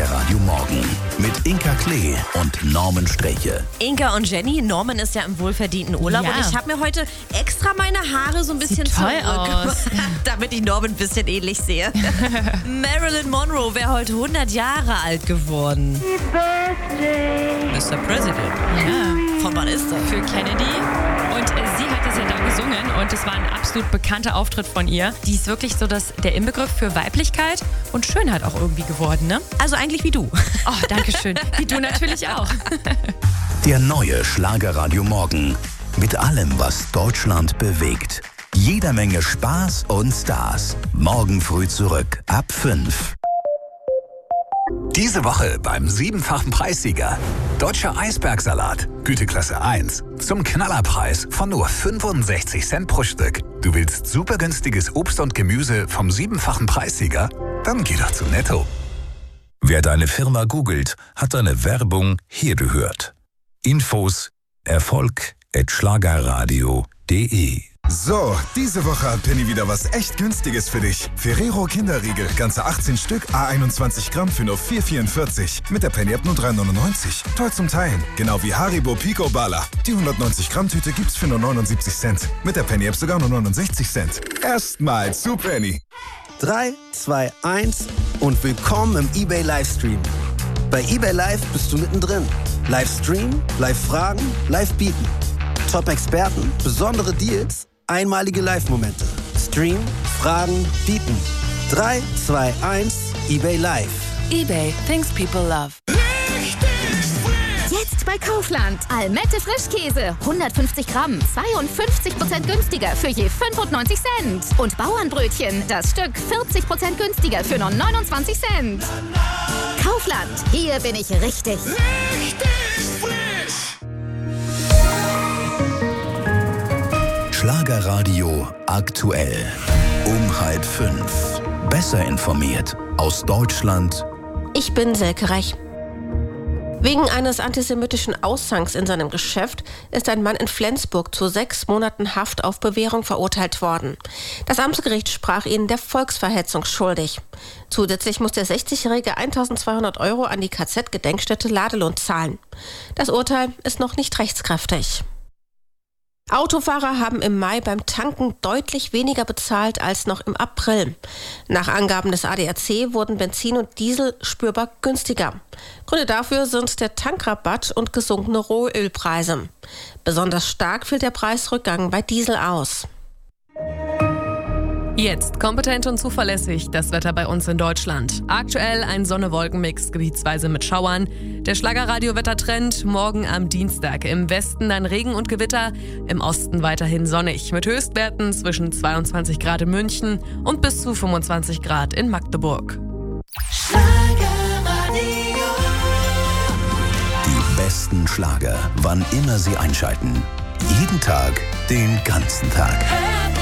Schlagerradio Morgen mit Inka Klee und Norman Sträche. Inka und Jenny, Norman ist ja im wohlverdienten Urlaub und ich habe mir heute extra meine Haare so ein bisschen zurückgemacht, damit ich Norman ein bisschen ähnlich sehe. Marilyn Monroe wäre heute 100 Jahre alt geworden. Mr. President. Ja. Von wann ist das? Für Kennedy. Und sie hat es ja da gesungen und es war ein absolut bekannter Auftritt von ihr. Die ist wirklich so der Inbegriff für Weiblichkeit und Schönheit auch irgendwie geworden, ne? Also eigentlich wie du. Oh, danke schön. Wie du natürlich auch. Der neue Schlagerradio Morgen mit allem, was Deutschland bewegt. Jeder Menge Spaß und Stars. Morgen früh zurück ab 5. Diese Woche beim 7-fachen Preissieger. Deutscher Eisbergsalat, Güteklasse 1. Zum Knallerpreis von nur 65 Cent pro Stück. Du willst super günstiges Obst und Gemüse vom 7-fachen Preissieger? Dann geh doch zu Netto. Wer deine Firma googelt, hat deine Werbung hier gehört. Infos erfolg@schlagerradio.de. So, diese Woche hat Penny wieder was echt Günstiges für dich. Ferrero Kinderriegel, ganze 18 Stück, A21 Gramm für nur 4,44. Mit der Penny-App nur 3,99. Toll zum Teilen. Genau wie Haribo Pico Bala. Die 190 Gramm Tüte gibt's für nur 79 Cent. Mit der Penny-App sogar nur 69 Cent. Erstmal zu Penny. 3, 2, 1 und willkommen im eBay Livestream. Bei eBay Live bist du mittendrin. Livestream, Live-Fragen, Live-Bieten. Top-Experten, besondere Deals, einmalige Live-Momente. Stream, Fragen, Bieten. 3, 2, 1, eBay Live. eBay, things people love. Jetzt bei Kaufland. Almette Frischkäse. 150 Gramm. 52% günstiger für je 95 Cent. Und Bauernbrötchen. Das Stück 40% günstiger für nur 29 Cent. Kaufland. Hier bin ich richtig. Schlagerradio aktuell. Um 4:30. Besser informiert aus Deutschland. Ich bin Selke Reich. Wegen eines antisemitischen Aussangs in seinem Geschäft ist ein Mann in Flensburg zu 6 Monaten Haft auf Bewährung verurteilt worden. Das Amtsgericht sprach ihn der Volksverhetzung schuldig. Zusätzlich muss der 60-Jährige 1.200 € an die KZ-Gedenkstätte Ladelund zahlen. Das Urteil ist noch nicht rechtskräftig. Autofahrer haben im Mai beim Tanken deutlich weniger bezahlt als noch im April. Nach Angaben des ADAC wurden Benzin und Diesel spürbar günstiger. Gründe dafür sind der Tankrabatt und gesunkene Rohölpreise. Besonders stark fiel der Preisrückgang bei Diesel aus. Jetzt kompetent und zuverlässig das Wetter bei uns in Deutschland. Aktuell ein Sonne-Wolken-Mix, gebietsweise mit Schauern. Der Schlagerradio-Wettertrend morgen am Dienstag. Im Westen dann Regen und Gewitter, im Osten weiterhin sonnig. Mit Höchstwerten zwischen 22 Grad in München und bis zu 25 Grad in Magdeburg. Die besten Schlager, wann immer Sie einschalten. Jeden Tag, den ganzen Tag.